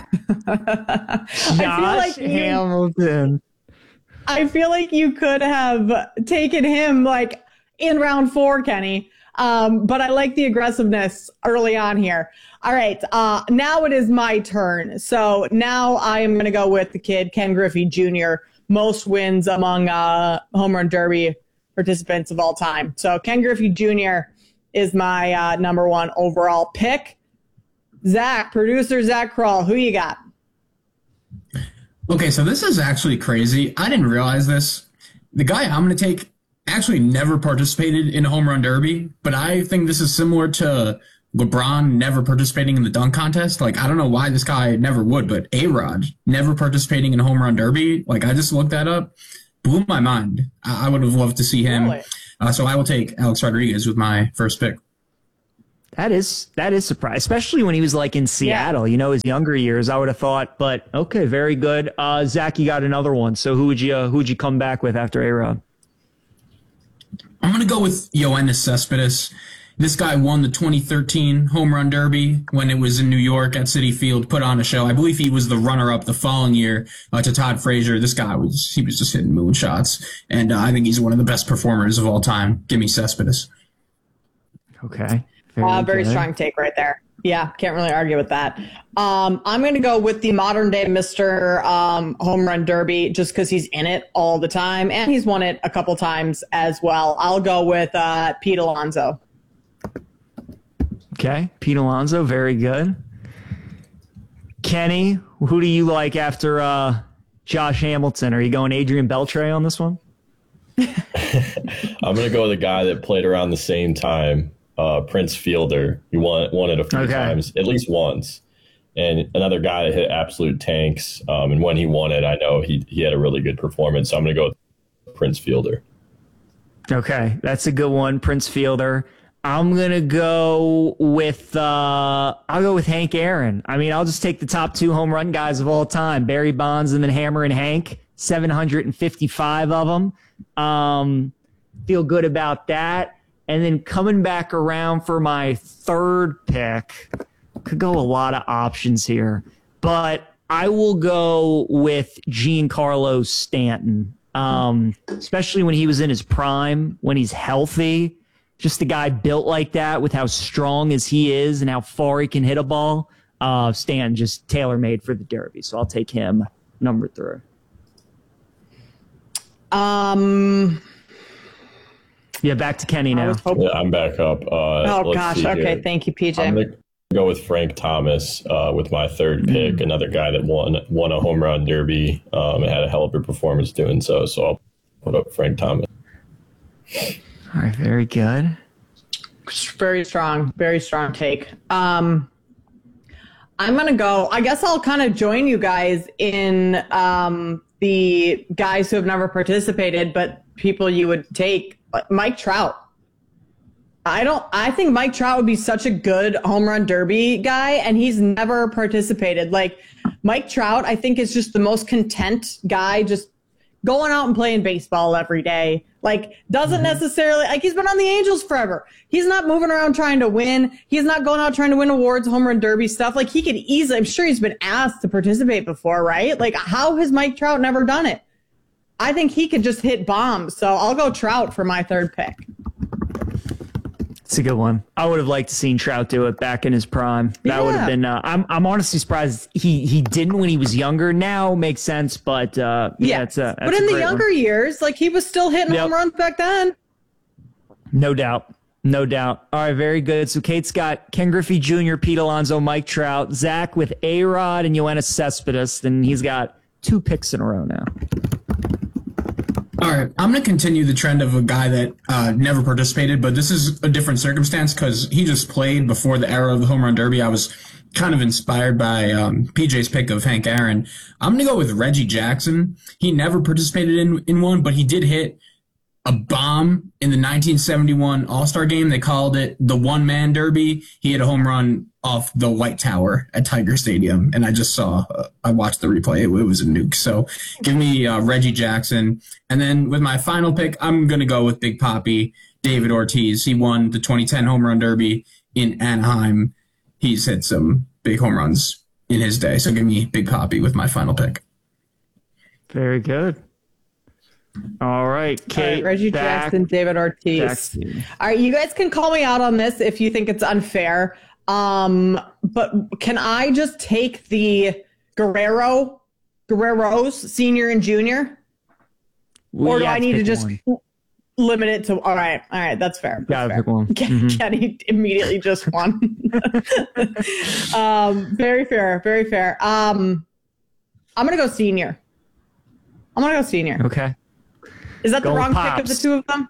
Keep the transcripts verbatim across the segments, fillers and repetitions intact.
Josh I feel like you, Hamilton. I feel like you could have taken him like in round four, Kenny. Um, but I like the aggressiveness early on here. All right. Uh, now it is my turn. So now I am going to go with the kid, Ken Griffey Junior Most wins among uh, home run derby participants of all time. So Ken Griffey Junior is my uh, number one overall pick. Zach, producer Zach Kroll, who you got? Okay, so this is actually crazy. I didn't realize this. The guy I'm going to take actually never participated in a home run derby, but I think this is similar to LeBron never participating in the dunk contest. Like, I don't know why this guy never would, but A-Rod never participating in a home run derby. Like, I just looked that up. Blew my mind. I, I would have loved to see him. Really? Uh, so I will take Alex Rodriguez with my first pick. That is that is surprising, especially when he was like in Seattle. Yeah. You know, his younger years, I would have thought. But okay, very good. Uh, Zach, you got another one. So who would you uh, who would you come back with after A-Rod? I'm gonna go with Yoenis Cespedes. This guy won the twenty thirteen Home Run Derby when it was in New York at Citi Field. Put on a show. I believe he was the runner-up the following year uh, to Todd Frazier. This guy was he was just hitting moonshots, and uh, I think he's one of the best performers of all time. Give me Cespedes. Okay. Very, uh, very strong take right there. Yeah, can't really argue with that. Um, I'm going to go with the modern day Mister Um, Home Run Derby just because he's in it all the time and he's won it a couple times as well. I'll go with uh, Pete Alonso. Okay, Pete Alonso, very good. Kenny, who do you like after uh, Josh Hamilton? Are you going Adrian Beltre on this one? I'm going to go with a guy that played around the same time. Uh, Prince Fielder. He won, won it a few okay. times, at least once. And another guy that hit absolute tanks. Um, and when he won it, I know he he had a really good performance. So I'm going to go with Prince Fielder. Okay, that's a good one, Prince Fielder. I'm going to go with, uh, I'll go with Hank Aaron. I mean, I'll just take the top two home run guys of all time, Barry Bonds and then Hammer and Hank, seven hundred fifty-five of them. Um, feel good about that. And then coming back around for my third pick, could go a lot of options here, but I will go with Giancarlo Stanton, um, especially when he was in his prime, when he's healthy. Just a guy built like that with how strong as he is and how far he can hit a ball. Uh, Stanton just tailor-made for the Derby, so I'll take him number three. Um... Yeah, back to Kenny now. Yeah, I'm back up. Uh, oh, gosh. Okay, here. thank you, P J. I'm going to go with Frank Thomas uh, with my third pick, mm. another guy that won won a home run derby um, and had a hell of a performance doing so. So I'll put up Frank Thomas. All right, very good. Very strong, very strong take. Um, I'm going to go. I guess I'll kind of join you guys in um, the guys who have never participated, but people you would take. Mike Trout. I don't, I think Mike Trout would be such a good home run derby guy, and he's never participated. Like, Mike Trout, I think, is just the most content guy, just going out and playing baseball every day. Like, doesn't necessarily, like, he's been on the Angels forever. He's not moving around trying to win. He's not going out trying to win awards, home run derby stuff. Like, he could easily, I'm sure he's been asked to participate before, right? Like, how has Mike Trout never done it? I think he could just hit bombs. So I'll go Trout for my third pick. It's a good one. I would have liked to seen Trout do it back in his prime. That yeah. would have been. Uh, I'm I'm honestly surprised he he didn't when he was younger. Now makes sense, but uh, yeah, yeah. it's a. But in the younger one. years, like he was still hitting yep. home runs back then. No doubt, no doubt. All right, very good. So Kate's got Ken Griffey Junior, Pete Alonso, Mike Trout, Zach with A-Rod and Yoenis Cespedes, and he's got two picks in a row now. All right, I'm going to continue the trend of a guy that uh, never participated, but this is a different circumstance because he just played before the era of the home run derby. I was kind of inspired by um, P J's pick of Hank Aaron. I'm going to go with Reggie Jackson. He never participated in, in one, but he did hit a bomb in the nineteen seventy-one All-Star game. They called it the one-man derby. He hit a home run off the White Tower at Tiger Stadium, and I just saw, uh, I watched the replay. It, it was a nuke. So give me uh, Reggie Jackson. And then with my final pick, I'm going to go with Big Papi, David Ortiz. He won the twenty ten Home Run Derby in Anaheim. He's hit some big home runs in his day. So give me Big Poppy with my final pick. Very good. All right, Kate. All right, Reggie back, Jackson, David Ortiz. Jackson. All right, you guys can call me out on this if you think it's unfair. Um, but can I just take the Guerrero, Guerreros, senior and junior? We Or do have I need to pick just one. limit it to, all right, all right, that's fair. That's Gotta fair. pick one. Ken- Mhm. Kenny immediately just won. um, very fair, very fair. Um, I'm going to go senior. I'm going to go senior. Okay. Is that Go the with wrong pick of the Pops. two of them?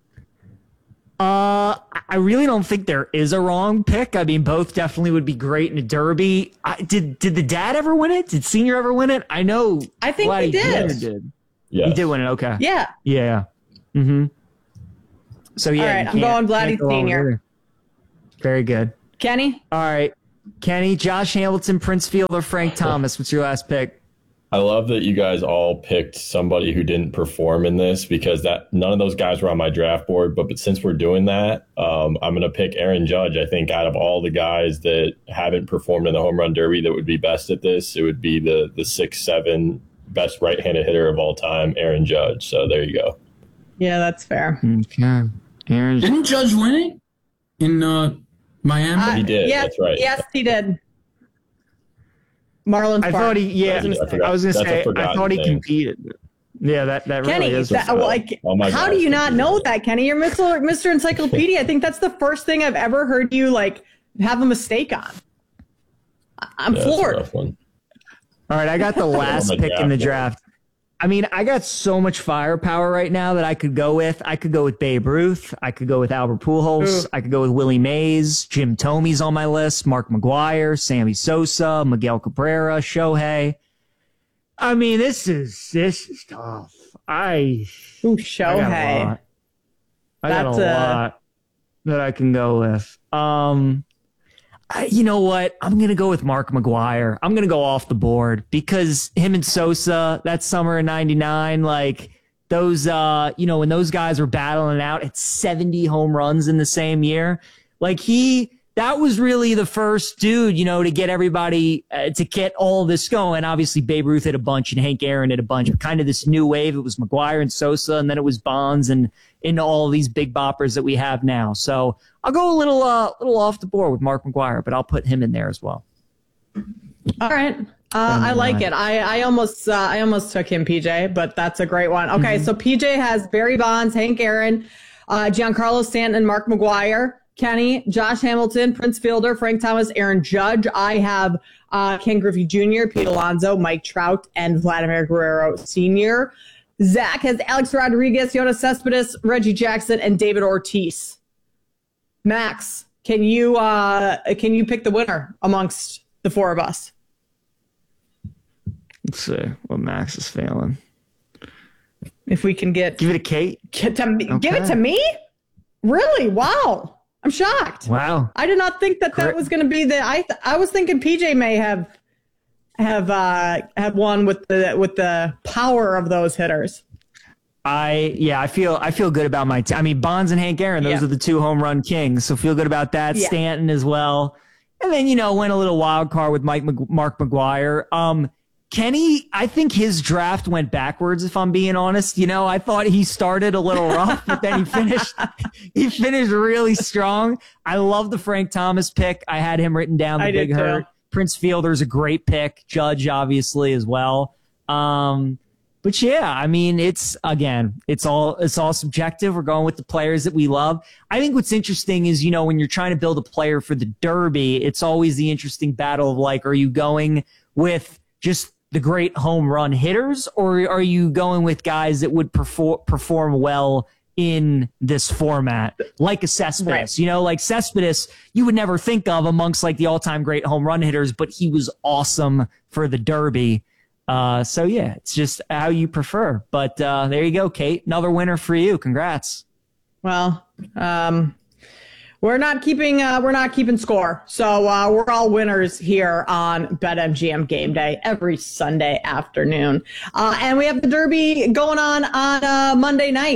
Uh, I really don't think there is a wrong pick. I mean, both definitely would be great in a derby. I, did did the dad ever win it? Did Senior ever win it? I know. I think he Vladdy did. Junior did. Yes. He did win it. Okay. Yeah. Yeah. Mm-hmm. So yeah. All right, you I'm can't- going Vladdy can't go wrong Senior. with either. Very good. Kenny? All right, Kenny, Josh Hamilton, Prince Fielder, Frank Thomas. What's your last pick? I love that you guys all picked somebody who didn't perform in this because that none of those guys were on my draft board. But, but since we're doing that, um, I'm going to pick Aaron Judge. I think out of all the guys that haven't performed in the home run derby that would be best at this, it would be the the six seven best right-handed hitter of all time, Aaron Judge. So there you go. Yeah, that's fair. Okay, Aaron. Didn't Judge win it in uh, Miami? Uh, He did, Yes, that's right. Yes, he did. Marlins I Park. thought he. Yeah, That was a- I forgot- I was going to that's a say. I forgotten thought he thing. competed. Yeah, that that Kenny, really is. that, what's up. like, Oh my how God, do you it's not know that, Kenny? You're Mister Mister Encyclopedia. I think that's the first thing I've ever heard you like have a mistake on. I- I'm Yeah, that's a floored. rough one. All right, I got the last my pick in the draft. draft. I mean, I got so much firepower right now that I could go with. I could go with Babe Ruth. I could go with Albert Pujols. Ooh. I could go with Willie Mays. Jim Tomey's on my list. Mark McGuire, Sammy Sosa, Miguel Cabrera, Shohei. I mean, this is this is tough. I, Ooh, I got a Shohei. lot. I got That's a a- lot that I can go with. Um, I, you know what? I'm going to go with Mark McGuire. I'm going to go off the board because him and Sosa, that summer in ninety-nine, like those, uh, you know, when those guys were battling it out at seventy home runs in the same year, like he, that was really the first dude, you know, to get everybody, uh, to get all this going. Obviously, Babe Ruth hit a bunch and Hank Aaron hit a bunch, but kind of this new wave. It was McGuire and Sosa, and then it was Bonds and into all these big boppers that we have now. So I'll go a little, uh, little off the board with Mark McGuire, but I'll put him in there as well. All right. Uh, I like it. I, I almost uh, I almost took him, P J, but that's a great one. Okay, so P J has Barry Bonds, Hank Aaron, uh, Giancarlo Stanton, Mark McGuire, Kenny, Josh Hamilton, Prince Fielder, Frank Thomas, Aaron Judge. I have uh, Ken Griffey Junior, Pete Alonso, Mike Trout, and Vladimir Guerrero Senior Zach has Alex Rodriguez, Yoda Cespedes, Reggie Jackson, and David Ortiz. Max, can you uh, can you pick the winner amongst the four of us? Let's see what Max is failing. If we can get Give it a Kate. Get to me, give it Okay. to me? Really? Wow. I'm shocked. Wow. I did not think that that Great. was going to be the I th- I was thinking P J may have have uh have won with the with the power of those hitters. I yeah, I feel I feel good about my team. I mean, Bonds and Hank Aaron, those Yeah. are the two home run kings. So feel good about that. Yeah. Stanton as well, and then you know went a little wild card with Mike Mc, Mark McGuire. Um, Kenny, I think his draft went backwards. If I'm being honest, you know, I thought he started a little rough, but then he finished he finished really strong. I love the Frank Thomas pick. I had him written down. The I did big too. hurt. Prince Fielder's a great pick. Judge obviously as well. Um. But yeah, I mean, it's again, it's all it's all subjective. We're going with the players that we love. I think what's interesting is, you know, when you're trying to build a player for the Derby, it's always the interesting battle of like, are you going with just the great home run hitters, or are you going with guys that would perform perform well in this format, like a Cespedes? Right. You know, like Cespedes, you would never think of amongst like the all-time great home run hitters, but he was awesome for the Derby. Uh, so yeah, it's just how you prefer. But uh, there you go, Kate. Another winner for you. Congrats. Well, um, we're not keeping uh, we're not keeping score, so uh, we're all winners here on BetMGM Game Day every Sunday afternoon, uh, and we have the Derby going on on uh, Monday night.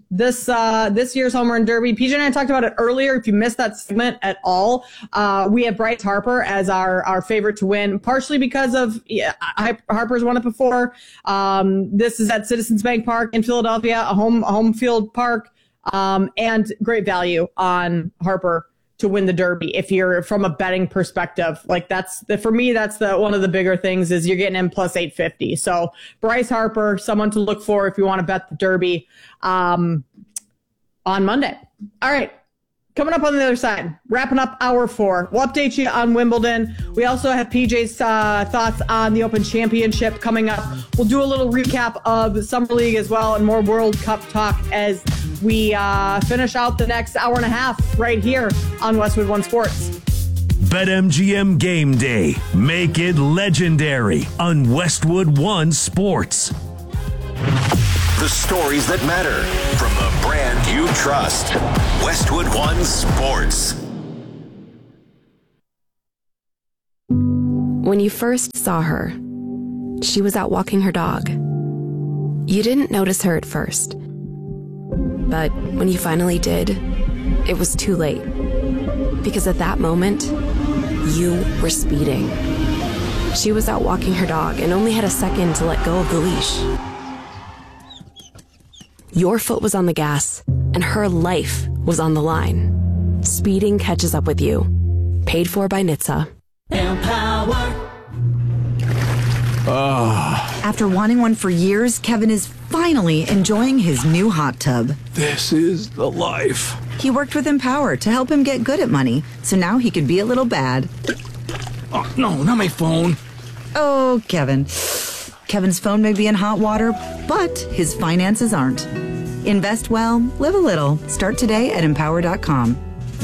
this uh, this year's Home Run Derby. P J and I talked about it earlier. If you missed that segment at all, uh, we have Bryce Harper as our, our favorite to win, partially because of yeah, Harper's won it before. Um, this is at Citizens Bank Park in Philadelphia, a home a home field park, um, and great value on Harper to win the Derby. If you're from a betting perspective, like that's the, for me, that's the, one of the bigger things is you're getting him plus eight fifty. So Bryce Harper, someone to look for if you want to bet the Derby, um, on Monday. All right. Coming up on the other side, wrapping up hour four. We'll update you on Wimbledon. We also have P J's uh, thoughts on the Open Championship coming up. We'll do a little recap of the Summer League as well and more World Cup talk as we uh, finish out the next hour and a half right here on Westwood One Sports. BetMGM Game Day. Make it legendary on Westwood One Sports. The stories that matter from the brand you trust. Westwood One Sports. When you first saw her, she was out walking her dog. You didn't notice her at first. But when you finally did, it was too late. Because at that moment, you were speeding. She was out walking her dog and only had a second to let go of the leash. Your foot was on the gas, and her life was on the line. Speeding catches up with you. Paid for by N H T S A. Empower. Oh. After wanting one for years, Kevin is finally enjoying his new hot tub. This is the life. He worked with Empower to help him get good at money, so now he can be a little bad. Oh, no, not my phone. Oh, Kevin. Kevin's phone may be in hot water, but his finances aren't. Invest well, live a little. Start today at empower dot com.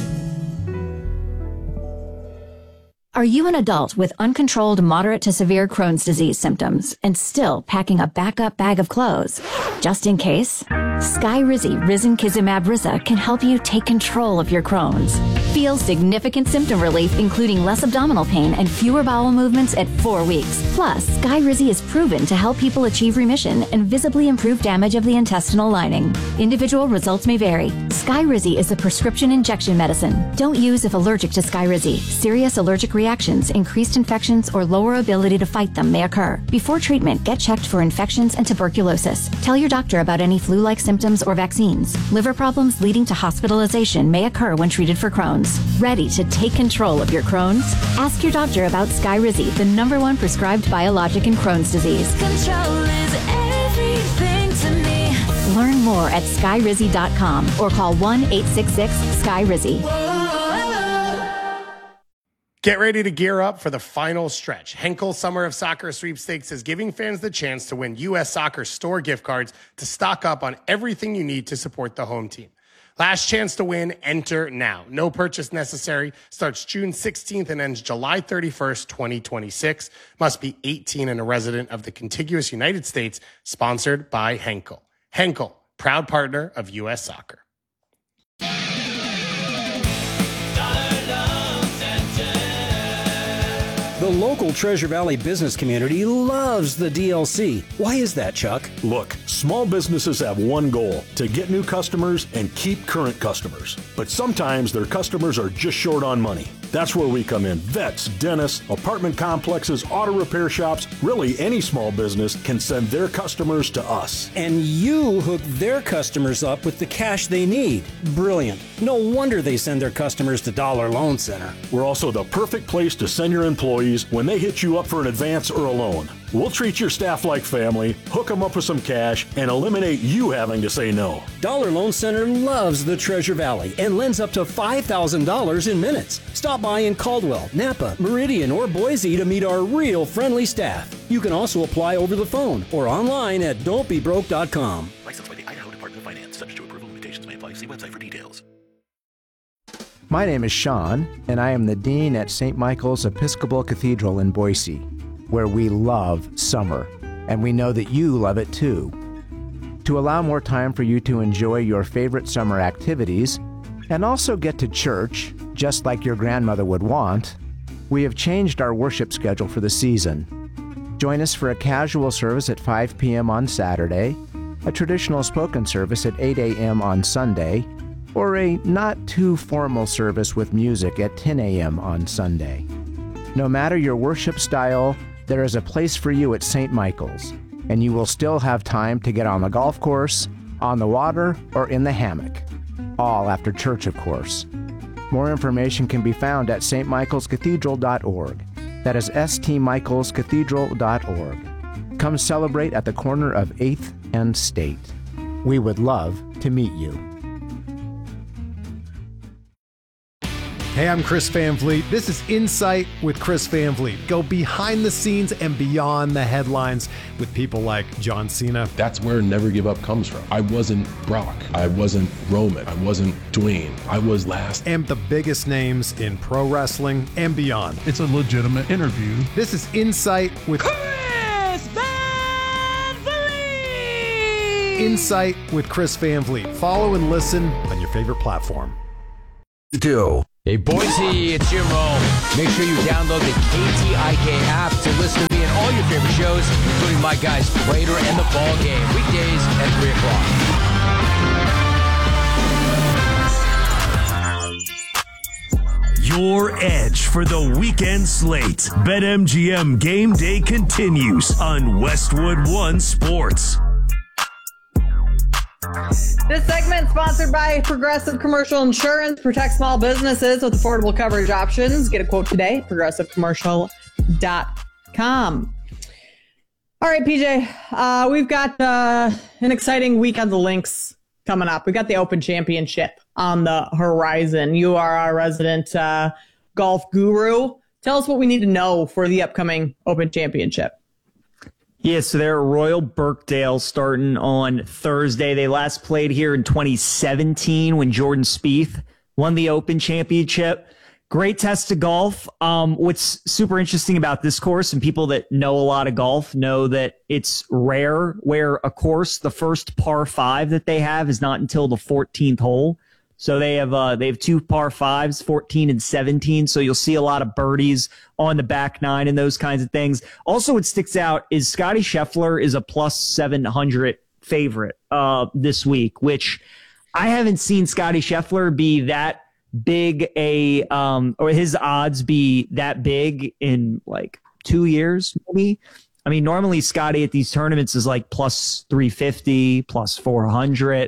Are you an adult with uncontrolled moderate to severe Crohn's disease symptoms and still packing a backup bag of clothes? Just in case, Skyrizi Risankizumab Riza can help you take control of your Crohn's. Feel significant symptom relief, including less abdominal pain and fewer bowel movements at four weeks. Plus, Skyrizi is proven to help people achieve remission and visibly improve damage of the intestinal lining. Individual results may vary. Skyrizi is a prescription injection medicine. Don't use if allergic to Skyrizi. Serious allergic reactions, increased infections, or lower ability to fight them may occur. Before treatment, get checked for infections and tuberculosis. Tell your doctor about any flu-like symptoms or vaccines. Liver problems leading to hospitalization may occur when treated for Crohn's. Ready to take control of your Crohn's? Ask your doctor about Skyrizi, the number one prescribed biologic in Crohn's disease. Control is everything to me. Learn more at skyrizi dot com or call one eight six six Skyrizi. Get ready to gear up for the final stretch. Henkel Summer of Soccer Sweepstakes is giving fans the chance to win U S Soccer store gift cards to stock up on everything you need to support the home team. Last chance to win, enter now. No purchase necessary. Starts June sixteenth and ends July thirty-first, twenty twenty-six. Must be eighteen and a resident of the contiguous United States. Sponsored by Henkel. Henkel, proud partner of U S Soccer. The local Treasure Valley business community loves the D L C. Why is that, Chuck? Look, small businesses have one goal, to get new customers and keep current customers. But sometimes their customers are just short on money. That's where we come in. Vets, dentists, apartment complexes, auto repair shops, really any small business can send their customers to us. And you hook their customers up with the cash they need. Brilliant. No wonder they send their customers to Dollar Loan Center. We're also the perfect place to send your employees when they hit you up for an advance or a loan. We'll treat your staff like family, hook them up with some cash, and eliminate you having to say no. Dollar Loan Center loves the Treasure Valley and lends up to five thousand dollars in minutes. Stop by in Caldwell, Napa, Meridian, or Boise to meet our real friendly staff. You can also apply over the phone or online at don't be broke dot com. Licensed by the Idaho Department of Finance. Subject to approval. Limitations may apply. See website for details. My name is Sean, and I am the Dean at Saint Michael's Episcopal Cathedral in Boise, where we love summer, and we know that you love it too. To allow more time for you to enjoy your favorite summer activities, and also get to church, just like your grandmother would want, we have changed our worship schedule for the season. Join us for a casual service at five p.m. on Saturday, a traditional spoken service at eight a.m. on Sunday, or a not too formal service with music at ten a.m. on Sunday. No matter your worship style, there is a place for you at Saint Michael's, and you will still have time to get on the golf course, on the water, or in the hammock. All after church, of course. More information can be found at s t michaels cathedral dot org. That is s t michaels cathedral dot org. Come celebrate at the corner of eighth and State. We would love to meet you. Hey, I'm Chris Van Vliet. This is Insight with Chris Van Vliet. Go behind the scenes and beyond the headlines with people like John Cena. That's where Never Give Up comes from. I wasn't Brock. I wasn't Roman. I wasn't Dwayne. I was last. And the biggest names in pro wrestling and beyond. It's a legitimate interview. This is Insight with Chris Van Vliet! Insight with Chris Van Vliet. Follow and listen on your favorite platform. Do. Hey Boise, it's Jim Rome. Make sure you download the K T I K app to listen to me and all your favorite shows, including my guys Prater and the Ball Game, weekdays at three o'clock. Your edge for the weekend slate. BetMGM Game Day continues on Westwood One Sports. This segment sponsored by Progressive Commercial Insurance. Protect small businesses with affordable coverage options. Get a quote today, progressive commercial dot com. All right, P J, uh, we've got uh, an exciting week on the links coming up. We got the Open Championship on the horizon. You are our resident uh, golf guru. Tell us what we need to know for the upcoming Open Championship. Yeah, so they're at Royal Birkdale starting on Thursday. They last played here in twenty seventeen when Jordan Spieth won the Open Championship. Great test of golf. Um, what's super interesting about this course, and people that know a lot of golf know that it's rare where a course, the first par five that they have is not until the fourteenth hole. So they have uh, they have two par fives, fourteen and seventeen. So you'll see a lot of birdies on the back nine and those kinds of things. Also, what sticks out is Scotty Scheffler is a plus seven hundred favorite uh, this week, which I haven't seen Scotty Scheffler be that big a um, or his odds be that big in like two years, maybe. I mean, normally Scotty at these tournaments is like plus three fifty, plus four hundred.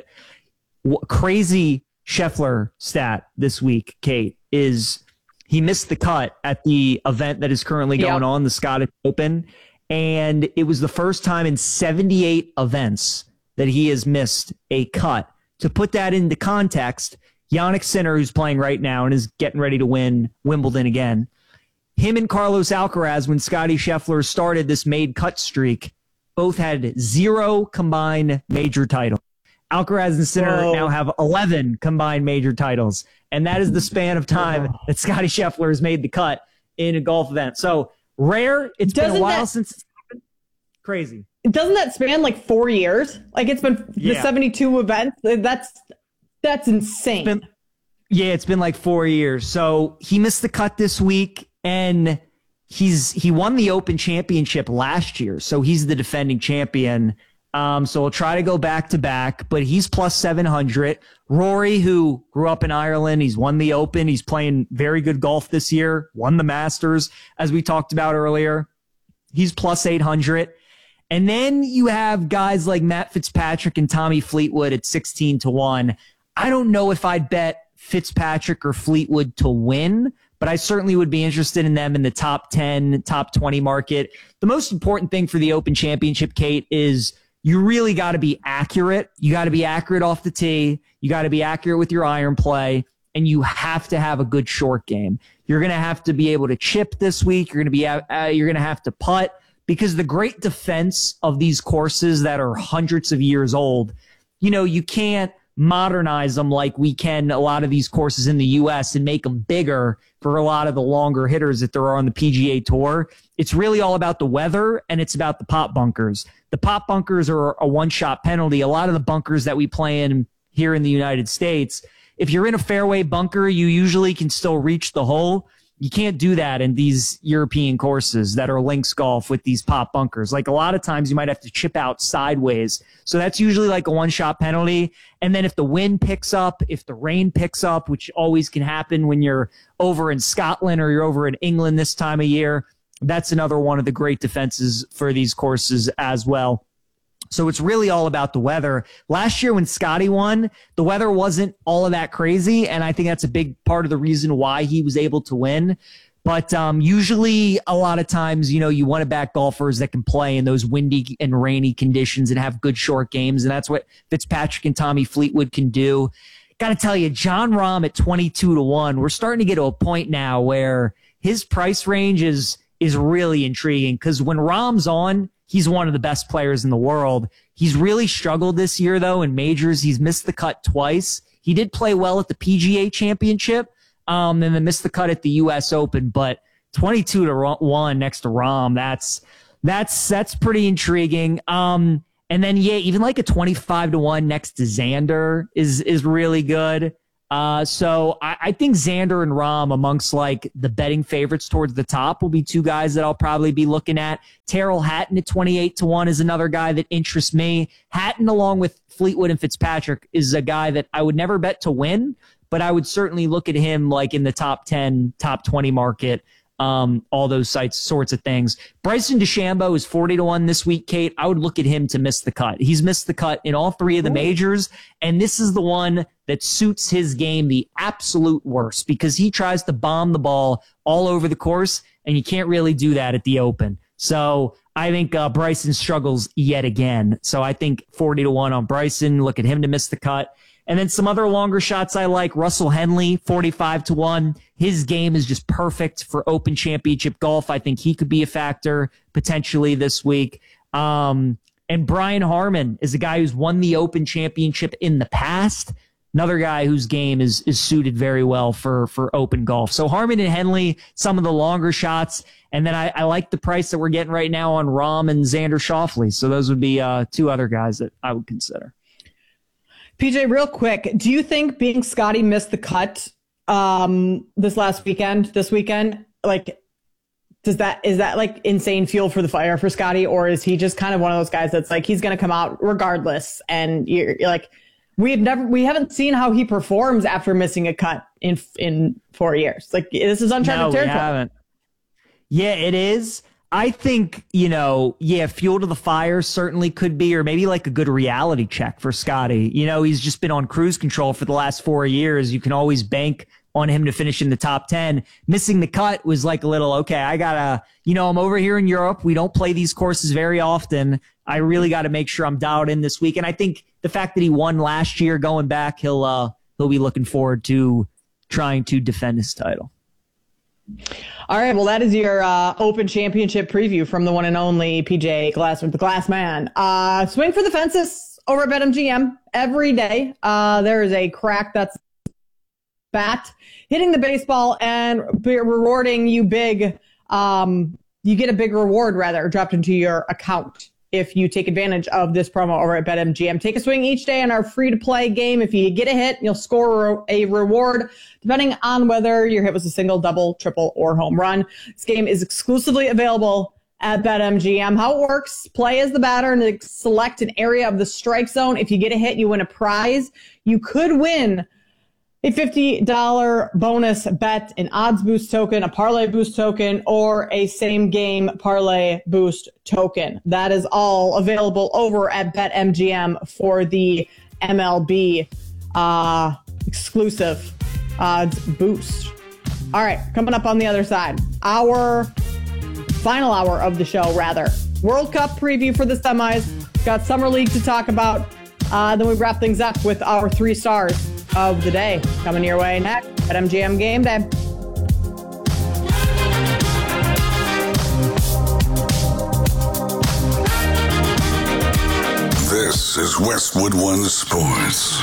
W- crazy Scheffler stat this week, Kate, is he missed the cut at the event that is currently going yep. on, the Scottish Open. And it was the first time in seventy-eight events that he has missed a cut. To put that into context, Jannik Sinner, who's playing right now and is getting ready to win Wimbledon again, him and Carlos Alcaraz, when Scotty Scheffler started this made cut streak, both had zero combined major titles. Alcaraz and Sinner Whoa. now have eleven combined major titles. And that is the span of time Whoa. that Scotty Scheffler has made the cut in a golf event. So rare. It's doesn't been a while that, since it's happened. Crazy. Doesn't that span like four years? Like it's been the yeah. seventy-two events. That's, that's insane. It's been, yeah, it's been like four years. So he missed the cut this week, and he's he won the Open Championship last year. So he's the defending champion. Um, so we'll try to go back to back, but he's plus seven hundred. Rory, who grew up in Ireland, he's won the Open. He's playing very good golf this year, won the Masters, as we talked about earlier. He's plus eight hundred. And then you have guys like Matt Fitzpatrick and Tommy Fleetwood at sixteen to one. I don't know if I'd bet Fitzpatrick or Fleetwood to win, but I certainly would be interested in them in the top ten, top twenty market. The most important thing for the Open Championship, Kate, is you really got to be accurate. You got to be accurate off the tee. You got to be accurate with your iron play, and you have to have a good short game. You're going to have to be able to chip this week. You're going to be uh, you're going to have to putt, because the great defense of these courses that are hundreds of years old, you know, you can't modernize them like we can a lot of these courses in the U S and make them bigger for a lot of the longer hitters that there are on the P G A Tour. It's really all about the weather, and it's about the pop bunkers. The pop bunkers are a one-shot penalty. A lot of the bunkers that we play in here in the United States, if you're in a fairway bunker, you usually can still reach the hole. You can't do that in these European courses that are links golf with these pop bunkers. Like a lot of times you might have to chip out sideways. So that's usually like a one-shot penalty. And then if the wind picks up, if the rain picks up, which always can happen when you're over in Scotland or you're over in England this time of year, that's another one of the great defenses for these courses as well. So it's really all about the weather. Last year when Scotty won, the weather wasn't all of that crazy, and I think that's a big part of the reason why he was able to win. But um, usually a lot of times, you know, you want to back golfers that can play in those windy and rainy conditions and have good short games, and that's what Fitzpatrick and Tommy Fleetwood can do. Got to tell you, Jon Rahm at twenty-two to one, we're starting to get to a point now where his price range is is really intriguing because when Rahm's on, he's one of the best players in the world. He's really struggled this year, though, in majors. He's missed the cut twice. He did play well at the P G A Championship um, and then missed the cut at the U S Open. But twenty-two to one next to Rahm, that's that's that's pretty intriguing. Um, and then, yeah, even like a twenty-five to one next to Xander is is really good. Uh, so I, I think Xander and Rahm amongst like the betting favorites towards the top will be two guys that I'll probably be looking at. Tyrrell Hatton at twenty-eight to one is another guy that interests me. Hatton along with Fleetwood and Fitzpatrick is a guy that I would never bet to win, but I would certainly look at him like in the top ten, top twenty market. Um, all those sites, sorts of things. Bryson DeChambeau is forty to one this week, Kate. I would look at him to miss the cut. He's missed the cut in all three of the majors, and this is the one that suits his game the absolute worst because he tries to bomb the ball all over the course, and you can't really do that at the Open. So I think uh, Bryson struggles yet again. So I think forty to one on Bryson. Look at him to miss the cut. And then some other longer shots I like. Russell Henley, forty-five to one. His game is just perfect for Open Championship golf. I think he could be a factor potentially this week. Um, and Brian Harman is a guy who's won the Open Championship in the past. Another guy whose game is is suited very well for, for Open golf. So Harman and Henley, some of the longer shots. And then I, I like the price that we're getting right now on Rahm and Xander Schauffele. So those would be uh, two other guys that I would consider. P J, real quick, do you think being Scotty missed the cut um, this last weekend, this weekend, like, does that, is that like insane fuel for the fire for Scotty? Or is he just kind of one of those guys that's like, he's going to come out regardless? And you're, you're like, we've never, we haven't seen how he performs after missing a cut in, in four years. Like, this is uncharted no, territory. We haven't. Yeah, it is. I think, you know, yeah, fuel to the fire certainly could be, or maybe like a good reality check for Scotty. You know, he's just been on cruise control for the last four years. You can always bank on him to finish in the top ten. Missing the cut was like a little, okay, I gotta, you know, I'm over here in Europe. We don't play these courses very often. I really got to make sure I'm dialed in this week. And I think the fact that he won last year going back, he'll, uh, he'll be looking forward to trying to defend his title. All right, well, that is your uh, Open Championship preview from the one and only P J Glass, the Glass Man. Uh, swing for the fences over at BetMGM every day. Uh, there is a crack that's bat hitting the baseball and be rewarding you big. Um, you get a big reward, rather, dropped into your account if you take advantage of this promo over at BetMGM. Take a swing each day in our free-to-play game. If you get a hit, you'll score a reward, depending on whether your hit was a single, double, triple, or home run. This game is exclusively available at BetMGM. How it works, play as the batter and select an area of the strike zone. If you get a hit, you win a prize. You could win a fifty dollars bonus bet, an odds boost token, a parlay boost token, or a same game parlay boost token. That is all available over at BetMGM for the M L B uh, exclusive odds boost. All right, coming up on the other side, our final hour of the show, rather. World Cup preview for the semis. Got Summer League to talk about. Uh, then we wrap things up with our three stars of the day coming your way next at M G M Game Day. This is Westwood One Sports.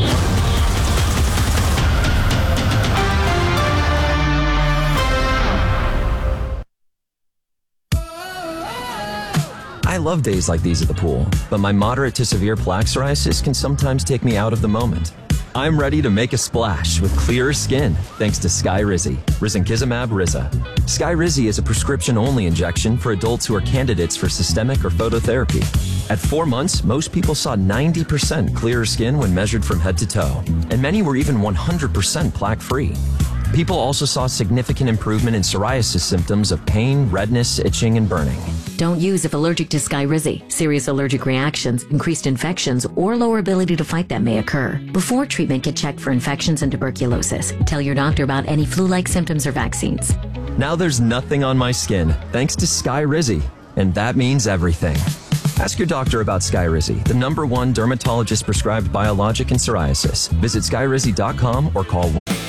I love days like these at the pool, but my moderate to severe plaque psoriasis can sometimes take me out of the moment. I'm ready to make a splash with clearer skin thanks to Skyrizi, risankizumab Riza. Skyrizi is a prescription-only injection for adults who are candidates for systemic or phototherapy. At four months, most people saw ninety percent clearer skin when measured from head to toe, and many were even one hundred percent plaque-free. People also saw significant improvement in psoriasis symptoms of pain, redness, itching, and burning. Don't use if allergic to Skyrizi. Serious allergic reactions, increased infections, or lower ability to fight them may occur. Before treatment, get checked for infections and tuberculosis. Tell your doctor about any flu-like symptoms or vaccines. Now there's nothing on my skin thanks to Skyrizi, and that means everything. Ask your doctor about Skyrizi, the number one dermatologist-prescribed biologic in psoriasis. Visit skyrizi dot com or call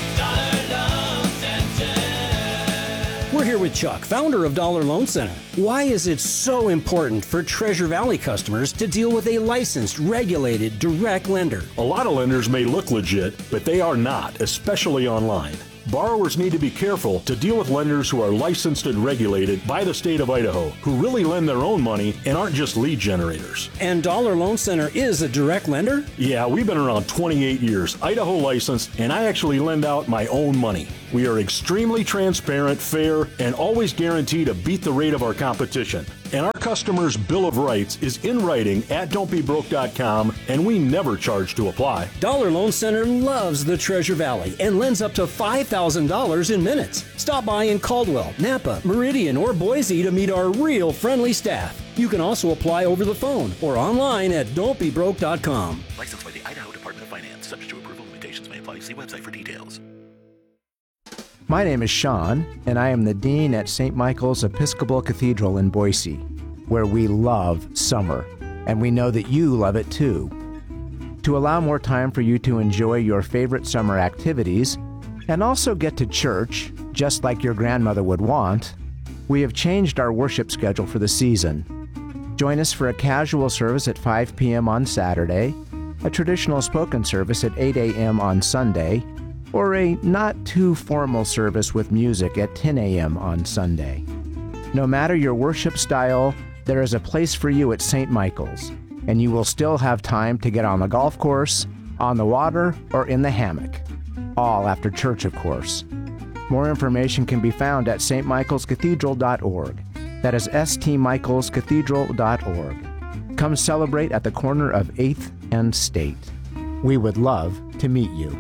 We're here with Chuck, founder of Dollar Loan Center. Why is it so important for Treasure Valley customers to deal with a licensed, regulated, direct lender? A lot of lenders may look legit, but they are not, especially online. Borrowers need to be careful to deal with lenders who are licensed and regulated by the state of Idaho, who really lend their own money and aren't just lead generators. And Dollar Loan Center is a direct lender? Yeah, we've been around twenty-eight years, Idaho licensed, and I actually lend out my own money. We are extremely transparent, fair, and always guarantee to beat the rate of our competition. And our customers' Bill of Rights is in writing at don't be broke dot com, and we never charge to apply. Dollar Loan Center loves the Treasure Valley and lends up to five thousand dollars in minutes. Stop by in Caldwell, Napa, Meridian, or Boise to meet our real friendly staff. You can also apply over the phone or online at don't be broke dot com. Licensed by the Idaho Department of Finance. Subject to approval, limitations may apply. See website for details. My name is Sean, and I am the Dean at Saint Michael's Episcopal Cathedral in Boise, where we love summer, and we know that you love it too. To allow more time for you to enjoy your favorite summer activities, and also get to church, just like your grandmother would want, we have changed our worship schedule for the season. Join us for a casual service at five p.m. on Saturday, a traditional spoken service at eight a.m. on Sunday, or a not-too-formal service with music at ten a.m. on Sunday. No matter your worship style, there is a place for you at Saint Michael's, and you will still have time to get on the golf course, on the water, or in the hammock. All after church, of course. More information can be found at s t michaels cathedral dot org. That is s t michaels cathedral dot org. Come celebrate at the corner of eighth and State. We would love to meet you.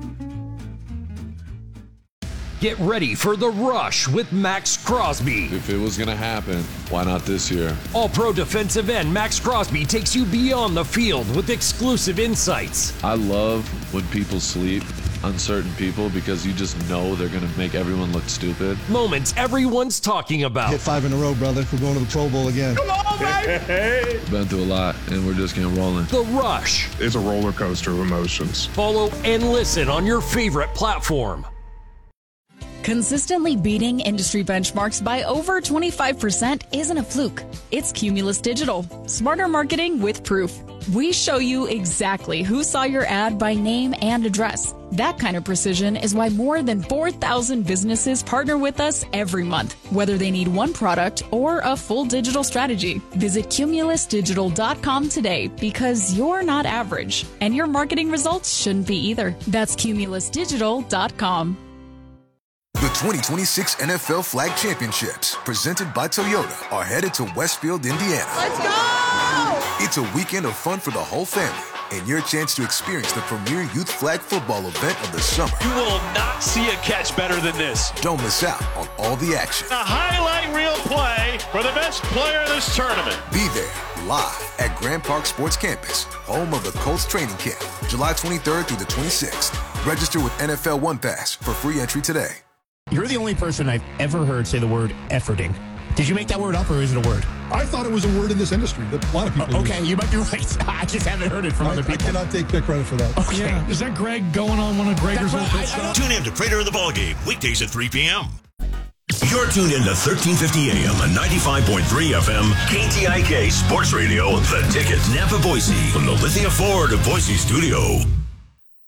Get ready for the rush with Max Crosby. If it was going to happen, why not this year? All-pro defensive end Max Crosby takes you beyond the field with exclusive insights. I love when people sleep on certain people because you just know they're going to make everyone look stupid. Moments everyone's talking about. Hit five in a row, brother. We're going to the Pro Bowl again. Come on, baby! Been through a lot, and we're just getting rolling. The Rush. It's a roller coaster of emotions. Follow and listen on your favorite platform. Consistently beating industry benchmarks by over twenty-five percent isn't a fluke. It's Cumulus Digital. Smarter marketing with proof. We show you exactly who saw your ad by name and address. That kind of precision is why more than four thousand businesses partner with us every month, whether they need one product or a full digital strategy. Visit cumulus digital dot com today because you're not average, and your marketing results shouldn't be either. That's cumulus digital dot com. The twenty twenty-six N F L Flag Championships, presented by Toyota, are headed to Westfield, Indiana. Let's go! It's a weekend of fun for the whole family, and your chance to experience the premier youth flag football event of the summer. You will not see a catch better than this. Don't miss out on all the action. A highlight reel play for the best player in this tournament. Be there, live at Grand Park Sports Campus, home of the Colts training camp, July twenty-third through the twenty-sixth. Register with N F L One Pass for free entry today. You're the only person I've ever heard say the word efforting. Did you make that word up, or is it a word? I thought it was a word in this industry that a lot of people uh, Okay, use. you might be right. I just haven't heard it from I, other people. I cannot take the credit for that. Okay. Yeah. Is that Greg going on one of Gregor's old right. I, I Tune in to Prater of the Ballgame, weekdays at three p.m. You're tuned in to thirteen fifty A M and ninety-five point three F M, K T I K Sports Radio, The Ticket, Napa, Boise, from the Lithia Ford of Boise studio.